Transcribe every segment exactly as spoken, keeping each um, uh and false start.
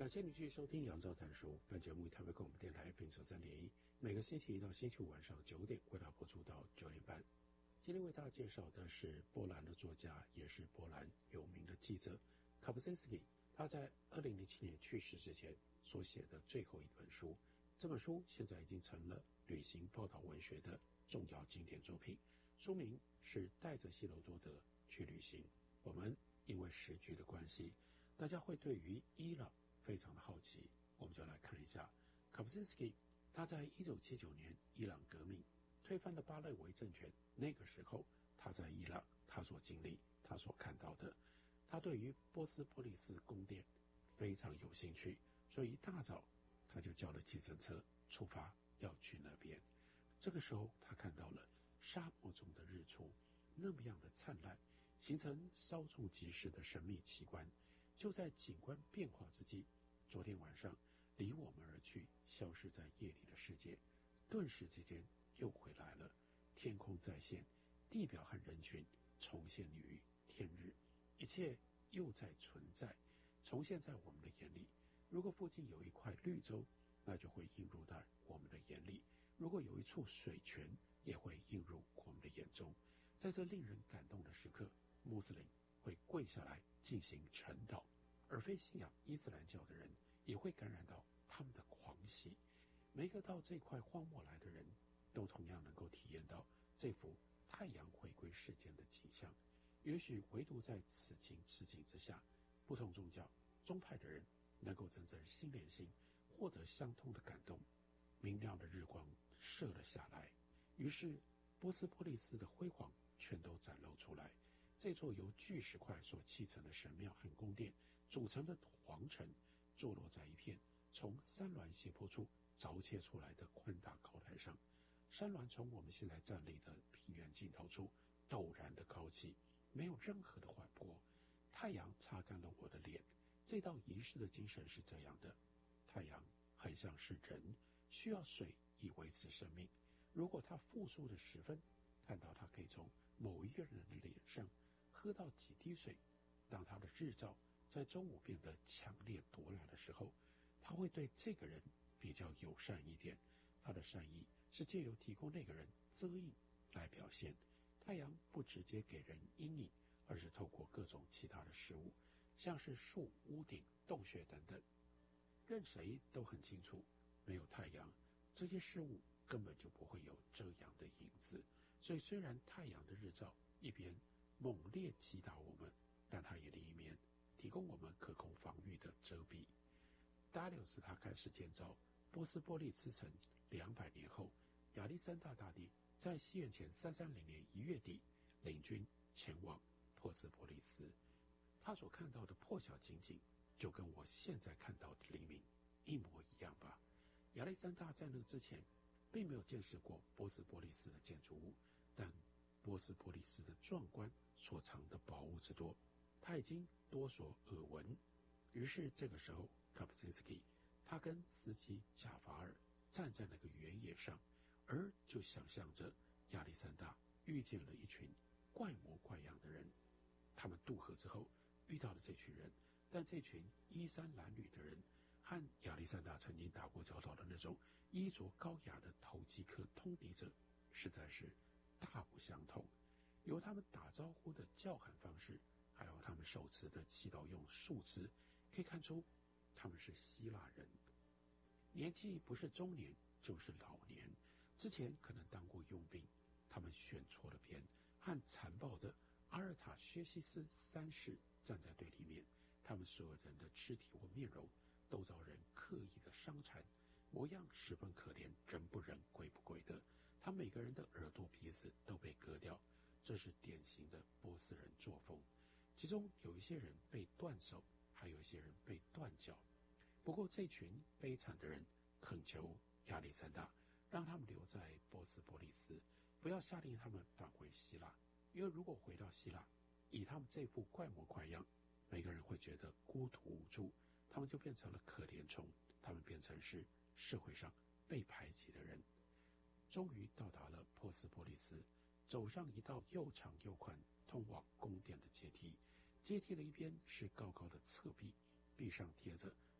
感谢你继续收听杨照谈书。本节目以台北广播电台 F M 九三点一，每个星期一到星期五晚上九点为大家播出到九点半。今天为大家介绍的是波兰的作家，也是波兰有名的记者卡布森斯基。他在二零零七年去世之前所写的最后一本书，这本书现在已经成了旅行报道文学的重要经典作品。书名是《带着希罗多德去旅行》。我们因为时局的关系，大家会对于伊朗非常的好奇，我们就来看一下卡布森斯基。他在一九七九年伊朗革命推翻了巴勒维政权，那个时候他在伊朗，他所经历，他所看到的，他对于波斯波利斯宫殿非常有兴趣，所以一大早他就叫了计程车出发要去那边。这个时候他看到了沙漠中的日出那么样的灿烂，形成稍纵即逝的神秘奇观。就在景观变化之际，昨天晚上离我们而去，消失在夜里的世界顿时之间又回来了。天空再现，地表和人群重现于天日，一切又在存在，重现在我们的眼里。如果附近有一块绿洲，那就会映入在我们的眼里；如果有一处水泉，也会映入我们的眼中。在这令人感动的时刻，穆斯林会跪下来进行晨祷，而非信仰伊斯兰教的人也会感染到他们的狂喜。每个到这块荒漠来的人都同样能够体验到这幅太阳回归世间的景象。也许唯独在此情此景之下，不同宗教宗派的人能够真正心连心，获得相通的感动。明亮的日光射了下来，于是波斯波利斯的辉煌全都展露出来。这座由巨石块所砌成的神庙和宫殿组成的皇城，坐落在一片从山峦斜坡处凿切出来的宽大高台上。山峦从我们现在站立的平原尽头处陡然的高起，没有任何的缓坡。太阳擦干了我的脸。这道仪式的精神是这样的：太阳很像是人，需要水以维持生命。如果它复苏的时分，看到它可以从某一个人的脸上喝到几滴水，当他的日照在中午变得强烈夺来的时候，他会对这个人比较友善一点。他的善意是借由提供那个人遮荫来表现。太阳不直接给人阴影，而是透过各种其他的事物，像是树、屋顶、洞穴等等。任谁都很清楚，没有太阳，这些事物根本就不会有遮阳的影子。所以虽然太阳的日照一边猛烈击打我们，但它也另一面提供我们可供防御的遮蔽。达柳斯他开始建造波斯波利斯城两百年后，亚历山大大帝在西元前三三零年一月底领军前往波斯波利斯。他所看到的破晓情景就跟我现在看到的黎明一模一样吧。亚历山大在那之前并没有见识过波斯波利斯的建筑物，但波斯波利斯的壮观所藏的宝物之多，他已经多所耳闻。于是这个时候，卡布森斯基他跟司机贾法尔站在那个原野上，而就想象着亚历山大遇见了一群怪模怪样的人。他们渡河之后遇到了这群人，但这群衣衫褴褛的人和亚历山大曾经打过交道的那种衣着高雅的投机客通敌者实在是大不相同。由他们打招呼的叫喊方式，还有他们手持的祈祷用树枝，可以看出他们是希腊人。年纪不是中年就是老年，之前可能当过佣兵。他们选错了边，和残暴的阿尔塔薛西斯三世站在对立面。他们所有人的肢体或面容都遭人刻意的伤残，模样十分可怜，人不人鬼不鬼的。他每个人的耳朵鼻子都被割掉，这是典型的波斯人作风。其中有一些人被断手，还有一些人被断脚。不过这群悲惨的人恳求亚历山大让他们留在波斯波利斯，不要下令他们返回希腊，因为如果回到希腊，以他们这副怪模怪样，每个人会觉得孤独无助，他们就变成了可怜虫，他们变成是社会上被排挤的人。终于到达了波斯波利斯，走上一道又长又宽通往宫殿的阶梯。阶梯的一边是高高的侧壁，壁上贴着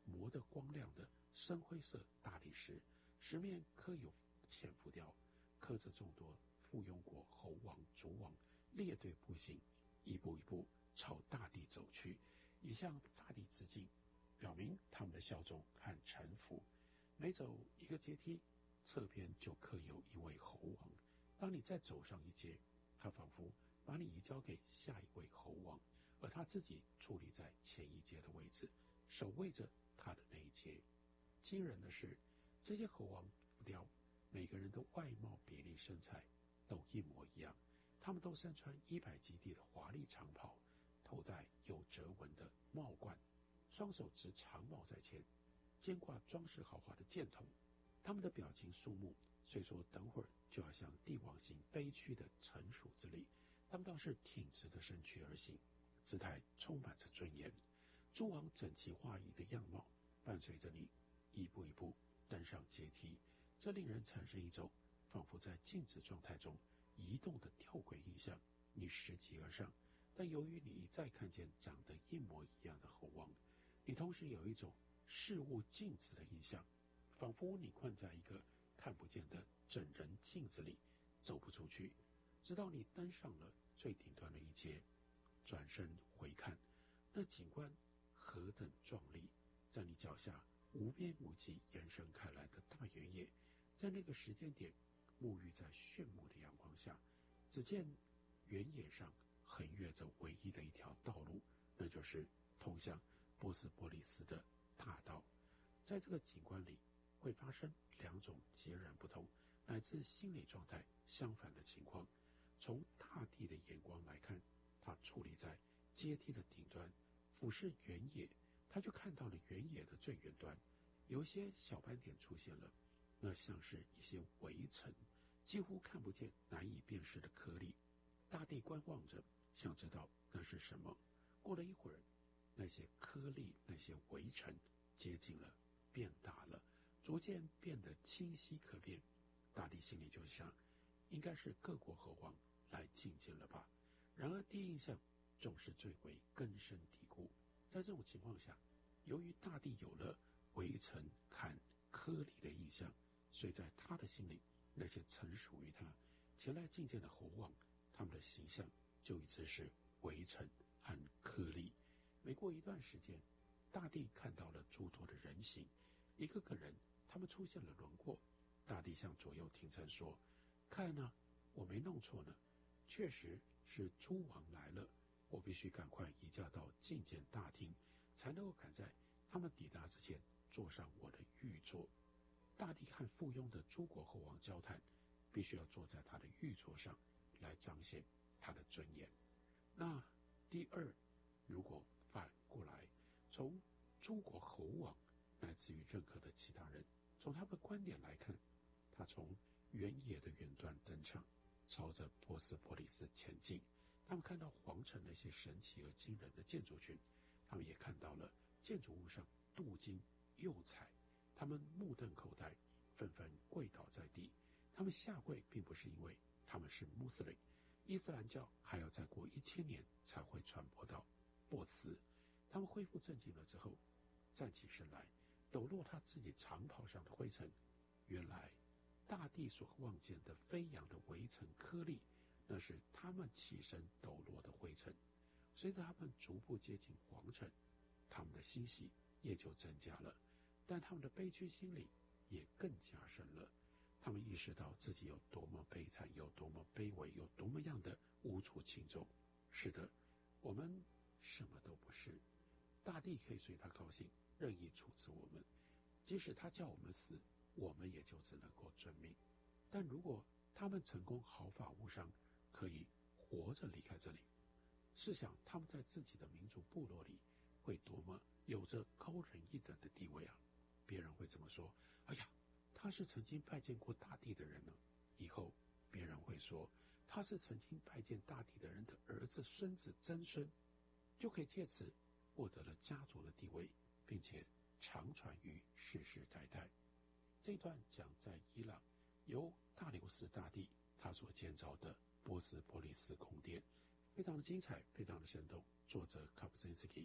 磨得光亮的深灰色大理石，石面刻有浅浮雕，刻着众多附庸国侯王族王列队步行，一步一步朝大地走去，以向大地致敬，表明他们的效忠和臣服。每走一个阶梯，侧边就刻有一位侯王。当你再走上一阶，他仿佛把你移交给下一位侯王，而他自己矗立在前一阶的位置，守卫着他的那一阶。惊人的是，这些侯王浮雕，每个人的外貌、比例、身材都一模一样。他们都身穿一百基地的华丽长袍，头戴有折纹的帽冠，双手执长矛在前，肩挂装饰豪华的箭筒。他们的表情肃穆，虽说等会儿就要向帝王行悲屈的臣属之礼，他们倒是挺直的身躯而行，姿态充满着尊严。诸王整齐划一的样貌，伴随着你一步一步登上阶梯，这令人产生一种仿佛在静止状态中移动的吊诡印象。你拾级而上，但由于你一再看见长得一模一样的侯王，你同时有一种事物静止的印象，仿佛你困在一个看不见的整人镜子里，走不出去，直到你登上了最顶端的一阶，转身回看，那景观何等壮丽！在你脚下无边无际延伸开来的大原野，在那个时间点沐浴在炫目的阳光下，只见原野上横越着唯一的一条道路，那就是通向波斯波利斯的大道。在这个景观里会发生两种截然不同乃至心理状态相反的情况。从大地的眼光来看，他矗立在阶梯的顶端，俯视原野，他就看到了原野的最远端有些小斑点出现了，那像是一些微尘，几乎看不见难以辨识的颗粒。大地观望着，想知道那是什么。过了一会儿，那些颗粒，那些微尘接近了，变大了，逐渐变得清晰可辨。大地心里就想，应该是各国侯王来觐见了吧。然而第一印象总是最为根深蒂固。在这种情况下，由于大地有了微尘和颗粒的印象，所以在他的心里，那些曾属于他前来觐见的侯王，他们的形象就一直是微尘和颗粒。每过一段时间，大地看到了诸多的人形，一个个人，他们出现了轮廓。大地向左右听称说：“看啊，我没弄错呢，确实是诸王来了。我必须赶快移驾到觐见大厅，才能够赶在他们抵达之前坐上我的御座。”大地和附庸的诸国侯王交谈，必须要坐在他的御座上，来彰显他的尊严。那第二，如果反过来，从诸国侯王乃至于任何的其他人，从他们的观点来看，他从原野的远端登场，朝着波斯波利斯前进。他们看到皇城那些神奇而惊人的建筑群，他们也看到了建筑物上镀金釉彩。他们目瞪口呆，纷纷跪倒在地。他们下跪并不是因为他们是穆斯林，伊斯兰教还要再过一千年才会传播到波斯。他们恢复镇静了之后，站起身来，抖落他自己长袍上的灰尘。原来大地所望见的飞扬的微尘颗粒，那是他们起身抖落的灰尘。随着他们逐步接近皇城，他们的欣喜也就增加了，但他们的悲屈心理也更加深了。他们意识到自己有多么悲惨，有多么卑微，有多么样的无足轻重。是的，我们什么都不是。大地可以随他高兴，任意处置我们，即使他叫我们死，我们也就只能够遵命。但如果他们成功毫发无伤，可以活着离开这里，试想他们在自己的民族部落里会多么有着高人一等的地位啊！别人会这么说：哎呀，他是曾经拜见过大地的人呢。以后别人会说，他是曾经拜见大地的人的儿子、孙子、曾孙，就可以借此获得了家族的地位，并且长传于世世代代。这段讲在伊朗由大流士大帝他所建造的波斯波利斯宫殿，非常的精彩，非常的生动。作者卡普森斯基他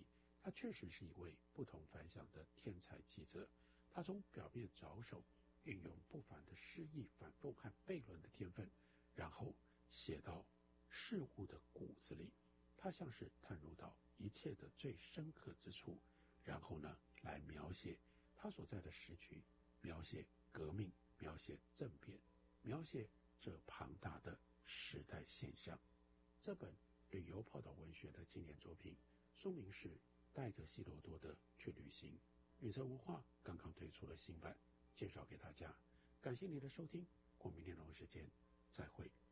他确实是一位不同凡响的天才记者。他从表面着手，运用不凡的诗意、反复和悖论的天分，然后写到事物的骨子里。他像是探入到一切的最深刻之处，然后呢，来描写他所在的时局，描写革命，描写政变，描写这庞大的时代现象。这本旅游报道文学的经典作品，书名是《带着希罗多的去旅行》。旅程文化刚刚推出了新版，介绍给大家。感谢您的收听，我们明天同一时间再会。